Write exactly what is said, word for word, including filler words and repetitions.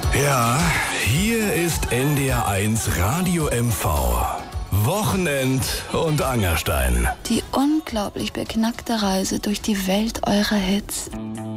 Ja, hier ist N D R eins Radio M V. Wochenend und Angerstein. Die unglaublich beknackte Reise durch die Welt eurer Hits.